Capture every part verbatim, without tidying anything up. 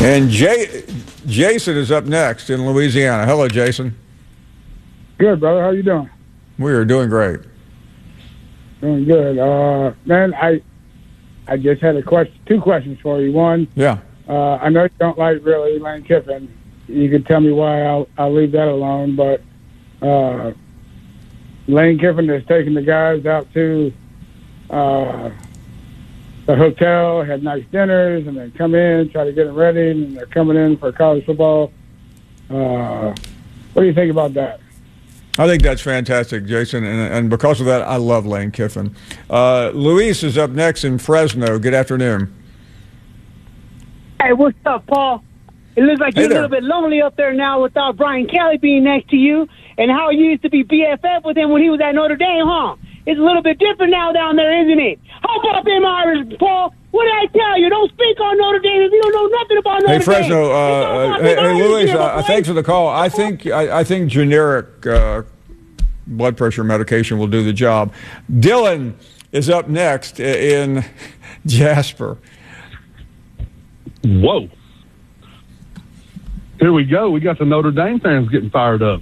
And Jay, Jason is up next in Louisiana. Hello, Jason. Good, brother. How you doing? We are doing great. Doing good. Uh, man, I I just had a question, two questions for you. One, yeah. Uh, I know you don't like really Lane Kiffin. You can tell me why. I'll I'll leave that alone. But uh, Lane Kiffin has taken the guys out to uh, the hotel, had nice dinners, and then come in, try to get them ready, and they're coming in for college football. Uh, what do you think about that? I think that's fantastic, Jason, and, and because of that, I love Lane Kiffin. Uh, Luis is up next in Fresno. Good afternoon. Hey, what's up, Paul? It looks like Hey you're there. a little bit lonely up there now without Brian Kelly being next to you, and how you used to be B F F with him when he was at Notre Dame, huh? It's a little bit different now down there, isn't it? How about them Irish, Paul? What did I tell you? Don't speak on Notre Dame if you don't know nothing about Notre Hey, Dame. Fresno. Uh, uh, hey, hey, Luis. Uh, Uh, thanks for the call. I think I, I think generic uh, blood pressure medication will do the job. Dylan is up next in Jasper. Whoa. Here we go. We got the Notre Dame fans getting fired up.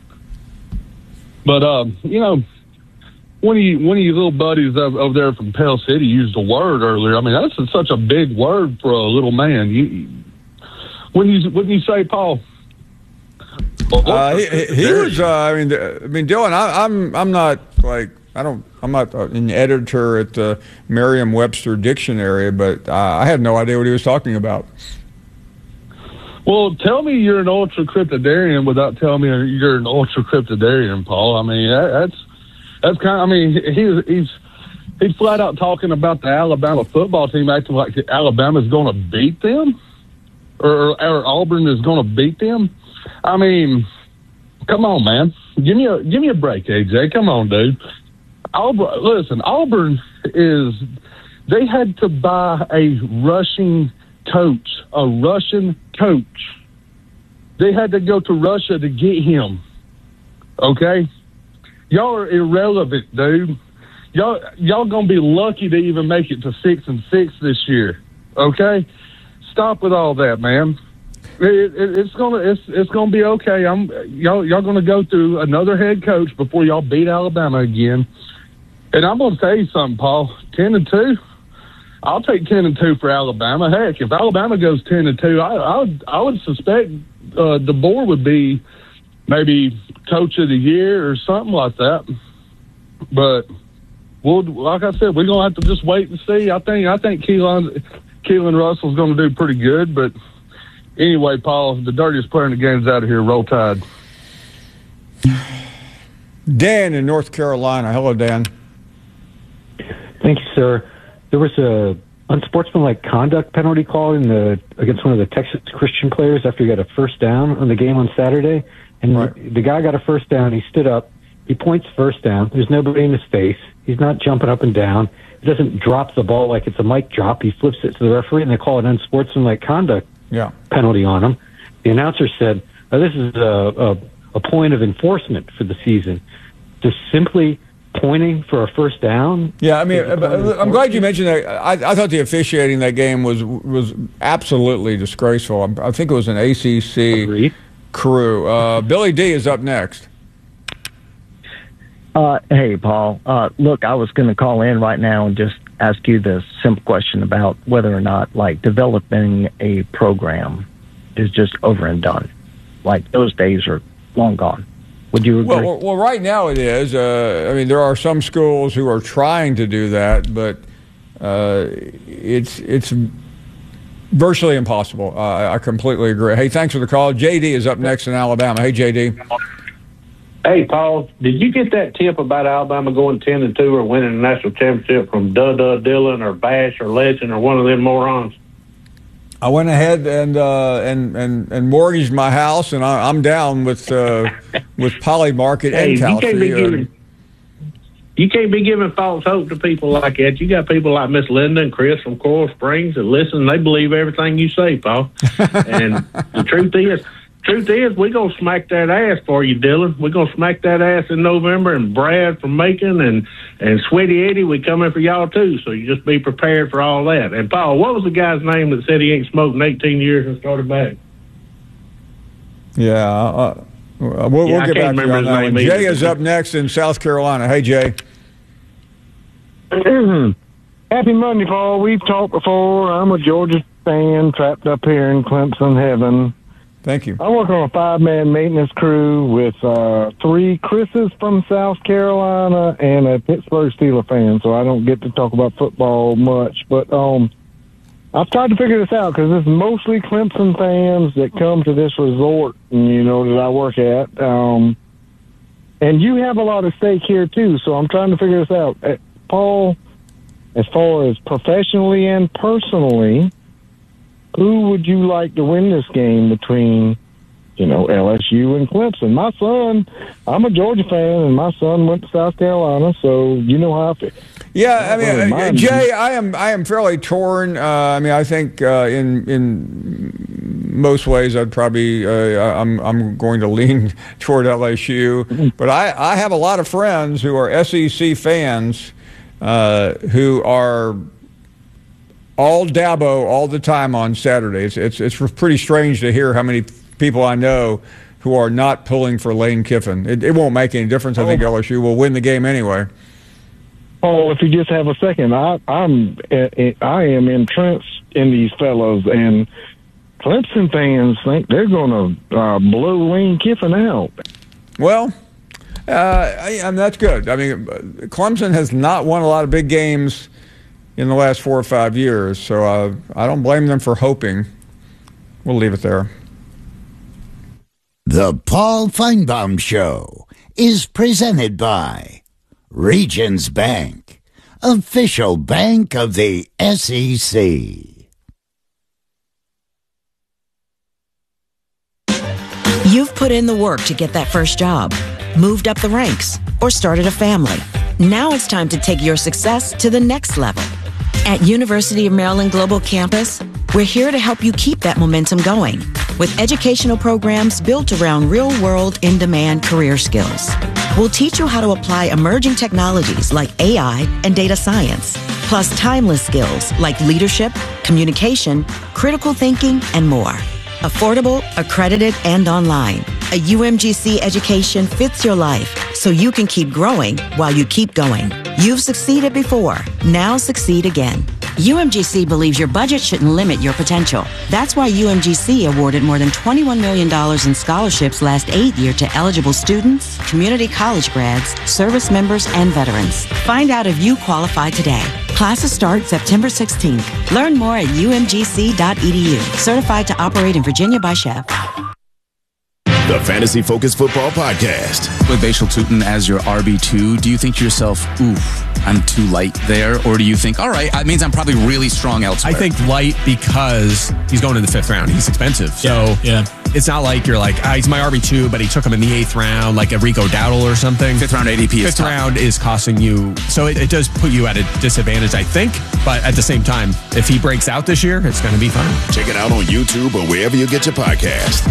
But, um, you know, one of you, one of you little buddies over, over there from Pell City used a word earlier. I mean, that's such a big word for a little man. You, when you, when you say, Paul? Uh, he, he, he was. Uh, I mean, I mean, Dylan. I, I'm. I'm not like. I don't. I'm not an editor at the Merriam-Webster dictionary, but uh, I had no idea what he was talking about. Well, tell me you're an ultra-cryptidarian without telling me you're an ultra-cryptidarian, Paul. I mean, that, that's that's kind of, I mean, he's, he's, he's flat out talking about the Alabama football team acting like Alabama's going to beat them or, or Auburn is going to beat them. I mean, come on, man. Give me a, give me a break, A J. Come on, dude. Auburn, listen, Auburn is, they had to buy a rushing coach, a Russian coach. They had to go to Russia to get him. Okay? Y'all are irrelevant, dude. Y'all y'all gonna be lucky to even make it to six and six this year. Okay? Stop with all that, man. It, it, it's gonna it's it's gonna be okay. I'm y'all y'all gonna go through another head coach before y'all beat Alabama again. And I'm gonna tell you something, Paul. Ten and two. I'll take ten and two for Alabama. Heck, if Alabama goes ten and two, I, I would I would suspect uh, DeBoer would be maybe coach of the year or something like that. But we'll, like I said, we're gonna have to just wait and see. I think I think Keelan Keelan Russell's gonna do pretty good. But anyway, Paul, the dirtiest player in the game is out of here. Roll Tide. Dan in North Carolina. Hello, Dan. Thank you, sir. There was a unsportsmanlike conduct penalty call in the against one of the Texas Christian players after he got a first down on the game on Saturday. And right. the, the guy got a first down. He stood up. He points first down. There's nobody in his face. He's not jumping up and down. He doesn't drop the ball like it's a mic drop. He flips it to the referee, and they call it unsportsmanlike conduct yeah. penalty on him. The announcer said, oh, this is a, a, a point of enforcement for the season. Just simply pointing for a first down. Yeah, I mean, I'm glad you mentioned that. I, I thought the officiating that game was was absolutely disgraceful. I think it was an A C C Agreed. crew. Uh, Billy D is up next. Uh, hey, Paul. Uh, look, I was going to call in right now and just ask you the simple question about whether or not, like, developing a program is just over and done. Like, those days are long gone. Would you agree? Well, well, right now it is. Uh, I mean, there are some schools who are trying to do that, but uh, it's it's virtually impossible. Uh, I completely agree. Hey, thanks for the call. J D is up next in Alabama. Hey, J D. Hey, Paul, did you get that tip about Alabama going ten and two or winning the national championship from Duh Duh Dillon or Bash or Legend or one of them morons? I went ahead and uh, and, and and mortgaged my house, and I, I'm down with uh, with Polymarket hey, and you can't, be Kalsi. giving, you can't be giving false hope to people like that. You got people like Miss Linda and Chris from Coral Springs that listen. They believe everything you say, Paul. And the truth is, truth is, we're going to smack that ass for you, Dylan. We're going to smack that ass in November, and Brad from Macon and, and Sweaty Eddie, we coming for y'all too, so you just be prepared for all that. And, Paul, what was the guy's name that said he ain't smoked in eighteen years and started back? Yeah, uh, we'll, yeah, we'll get back to you on that one. Jay is up next in South Carolina. Hey, Jay. Happy Monday, Paul. We've talked before. I'm a Georgia fan trapped up here in Clemson heaven. Thank you. I work on a five-man maintenance crew with uh, three Chris's from South Carolina and a Pittsburgh Steelers fan, so I don't get to talk about football much. But um, I've tried to figure this out because it's mostly Clemson fans that come to this resort, you know, that I work at. Um, and you have a lot of stake here, too, so I'm trying to figure this out. Uh, Paul, as far as professionally and personally, who would you like to win this game between, you know, L S U and Clemson? My son, I'm a Georgia fan, and my son went to South Carolina, so you know how I feel. Yeah, I mean, uh, Jay, I am I am fairly torn. Uh, I mean, I think uh, in in most ways, I'd probably uh, I'm I'm going to lean toward L S U, but I, I have a lot of friends who are S E C fans uh, who are all Dabo all the time on Saturdays. It's it's pretty strange to hear how many people I know who are not pulling for Lane Kiffin. It, it won't make any difference. I think L S U will win the game anyway. Paul, if you just have a second, I, I'm I am entrenched in these fellows, and Clemson fans think they're going to uh, blow Lane Kiffin out. Well, uh, I, I mean, that's good. I mean, Clemson has not won a lot of big games in the last four or five years, so uh, I don't blame them for hoping. We'll leave it there. The Paul Feinbaum Show is presented by Regions Bank, official bank of the S E C. You've put in the work to get that first job, moved up the ranks, or started a family. Now it's time to take your success to the next level. At University of Maryland Global Campus, we're here to help you keep that momentum going with educational programs built around real-world, in-demand career skills. We'll teach you how to apply emerging technologies like A I and data science, plus timeless skills like leadership, communication, critical thinking, and more. Affordable, accredited, and online. A U M G C education fits your life so you can keep growing while you keep going. You've succeeded before. Now succeed again. U M G C believes your budget shouldn't limit your potential. That's why U M G C awarded more than twenty-one million dollars in scholarships last eight year to eligible students, community college grads, service members, and veterans. Find out if you qualify today. Classes start September sixteenth. Learn more at U M G C dot E D U. Certified to operate in Virginia by Chef. The Fantasy Focus Football Podcast. With Bashal Tutin as your R B two, do you think to yourself, oof, I'm too light there? Or do you think, all right, that means I'm probably really strong elsewhere? I think light because he's going in the fifth round. He's expensive. So yeah. It's not like you're like, ah, he's my R B two, but he took him in the eighth round, like a Rico Dowdle or something. Fifth round A D P is Fifth tough. round is costing you. So it, it does put you at a disadvantage, I think. But at the same time, if he breaks out this year, it's going to be fun. Check it out on YouTube or wherever you get your podcast.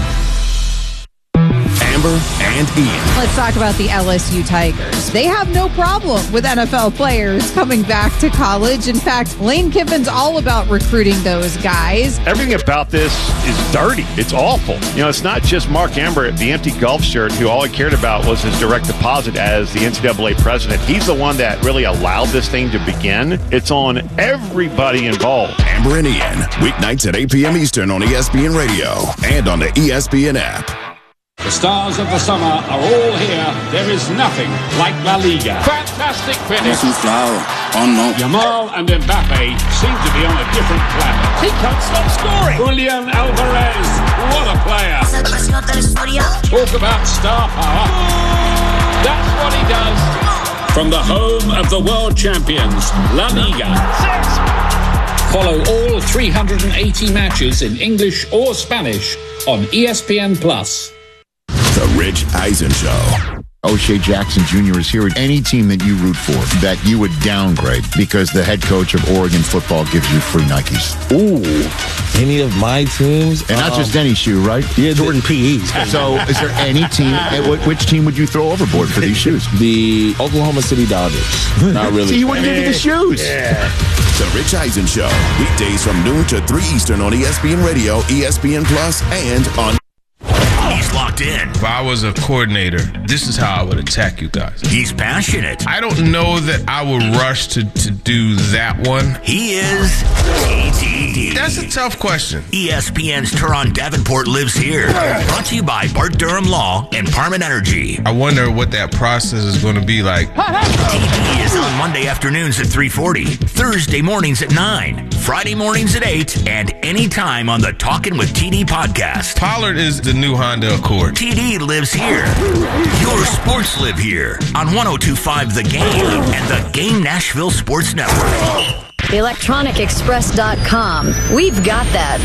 Amber and Ian. Let's talk about the L S U Tigers. They have no problem with N F L players coming back to college. In fact, Lane Kiffin's all about recruiting those guys. Everything about this is dirty. It's awful. You know, it's not just Mark Amber, the empty golf shirt, who all he cared about was his direct deposit as the N C double A president. He's the one that really allowed this thing to begin. It's on everybody involved. Amber and Ian, weeknights at eight p.m. Eastern on E S P N Radio and on the E S P N app. The stars of the summer are all here. There is nothing like La Liga. Fantastic finish. Yamal and Mbappe seem to be on a different planet. He can't stop scoring. Julian Alvarez, what a player. Talk about star power. That's what he does. From the home of the world champions, La Liga. Follow all three hundred eighty matches in English or Spanish on E S P N Plus. The Rich Eisen Show. O'Shea Jackson Junior is here. Any team that you root for that you would downgrade because the head coach of Oregon football gives you free Nikes. Ooh, any of my teams. And not um, just any shoe, right? Yeah, Jordan P Es. So is there any team, which team would you throw overboard for these shoes? The Oklahoma City Dodgers. Not really. See, you wouldn't give me the shoes. Yeah. The Rich Eisen Show. Weekdays from noon to three Eastern on E S P N Radio, E S P N Plus, and on... He's locked in. If I was a coordinator, this is how I would attack you guys. He's passionate. I don't know that I would rush to, to do that one. He is T D D. That's a tough question. E S P N's Teron Davenport lives here. Brought to you by Bart Durham Law and Parman Energy. I wonder what that process is going to be like. T D is on Monday afternoons at three forty, Thursday mornings at nine, Friday mornings at eight, and anytime on the Talkin' with T D podcast. Pollard is the new Honda Accord. T D lives here. Your sports live here on one oh two point five The Game and the Game Nashville Sports Network. electronic express dot com. We've got that.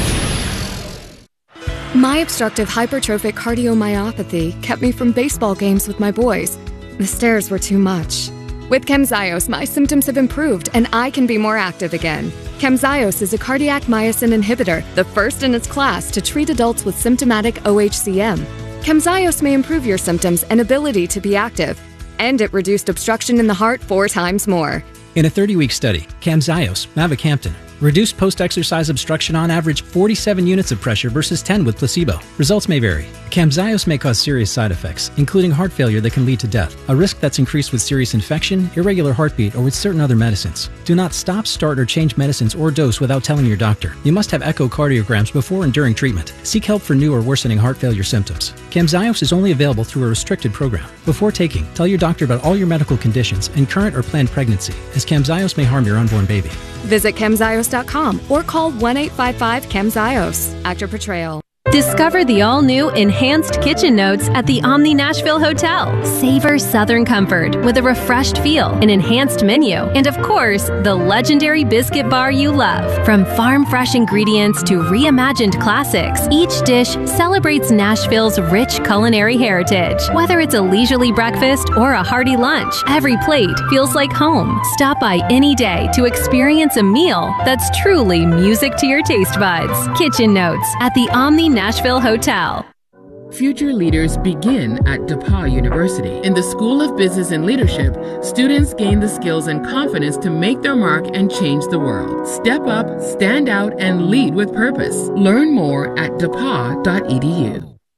My obstructive hypertrophic cardiomyopathy kept me from baseball games with my boys. The stairs were too much. With Camzyos, my symptoms have improved and I can be more active again. Camzyos is a cardiac myosin inhibitor, the first in its class to treat adults with symptomatic O H C M. Camzyos may improve your symptoms and ability to be active, and it reduced obstruction in the heart four times more. In a thirty-week study, Camzyos, mavacamten, reduced post-exercise obstruction on average forty-seven units of pressure versus ten with placebo. Results may vary. Camzyos may cause serious side effects, including heart failure that can lead to death, a risk that's increased with serious infection, irregular heartbeat, or with certain other medicines. Do not stop, start, or change medicines or dose without telling your doctor. You must have echocardiograms before and during treatment. Seek help for new or worsening heart failure symptoms. Camzyos is only available through a restricted program. Before taking, tell your doctor about all your medical conditions and current or planned pregnancy, as Camzyos may harm your unborn baby. Visit Camzyos dot com or call one eight five five Camzyos. Actor portrayal. Discover the all-new Enhanced Kitchen Notes at the Omni Nashville Hotel. Savor Southern comfort with a refreshed feel, an enhanced menu, and of course, the legendary biscuit bar you love. From farm-fresh ingredients to reimagined classics, each dish celebrates Nashville's rich culinary heritage. Whether it's a leisurely breakfast or a hearty lunch, every plate feels like home. Stop by any day to experience a meal that's truly music to your taste buds. Kitchen Notes at the Omni Nashville Hotel. Future leaders begin at DePauw University. In the School of Business and Leadership, students gain the skills and confidence to make their mark and change the world. Step up, stand out, and lead with purpose. Learn more at d e p a w dot e d u.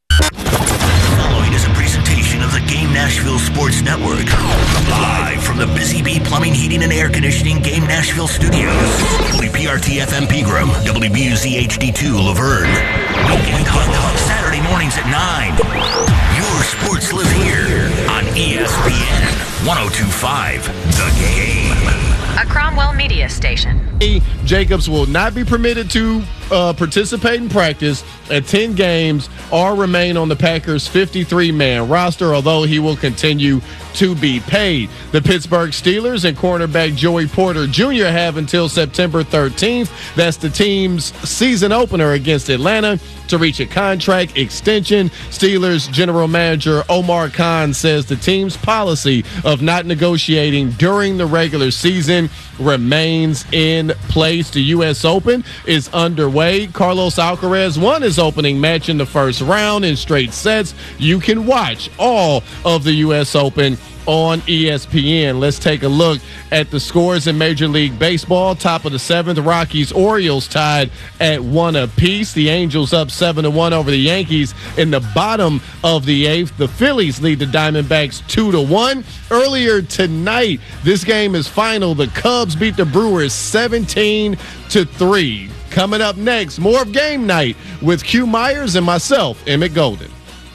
Following is a presentation of the Game Nashville Sports Network. Live from the Busy Bee Plumbing, Heating, and Air Conditioning Game Nashville Studios. W P R T F M Pegram, W B U Z H D two Laverne. Weekend Hunt on Saturday mornings at nine. Your sports live here on E S P N one oh two point five The Game. A Cromwell Media Station. Jacobs will not be permitted to uh, participate in practice, attend games, or remain on the Packers' fifty-three man roster, although he will continue to be paid. The Pittsburgh Steelers and cornerback Joey Porter Junior have until September thirteenth. That's the team's season opener against Atlanta to reach a contract extension. Steelers general manager Omar Khan says the team's policy of not negotiating during the regular season remains in place. The U S Open is underway. Carlos Alcaraz won his opening match in the first round in straight sets. You can watch all of the U S Open on E S P N. Let's take a look at the scores in Major League Baseball. Top of the seventh, Rockies Orioles tied at one apiece. The Angels up seven to one over the Yankees. In the bottom of the eighth, the Phillies lead the Diamondbacks two to one. Earlier tonight, this game is final. The Cubs beat the Brewers seventeen to three. Coming up next, more of Game Night with Q Myers and myself, Emmett Golden.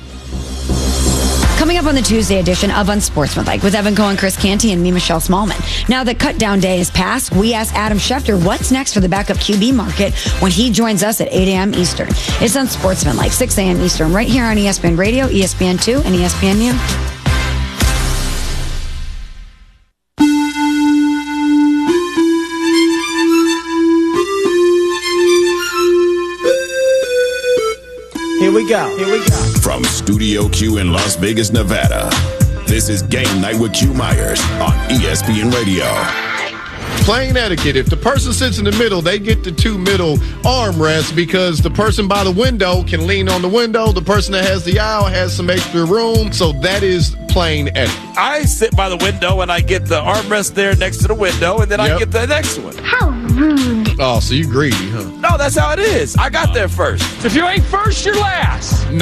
Coming up on the Tuesday edition of Unsportsmanlike with Evan Cohen, Chris Canty, and me, Michelle Smallman. Now that cut down day is past, we asked Adam Schefter what's next for the backup Q B market when he joins us at eight a.m. Eastern. It's Unsportsmanlike, six a.m. Eastern, right here on E S P N Radio, E S P N two, and E S P N U. Here we go. Here we go. From Studio Q in Las Vegas, Nevada, this is Game Night with Q Myers on E S P N Radio. Plain etiquette. If the person sits in the middle, they get the two middle armrests because the person by the window can lean on the window. The person that has the aisle has some extra room. So that is plain etiquette. I sit by the window and I get the armrest there next to the window, and then Yep. I get the next one. How rude. Oh, so you greedy, huh? No, that's how it is. I got there first. If you ain't first, you're last. No.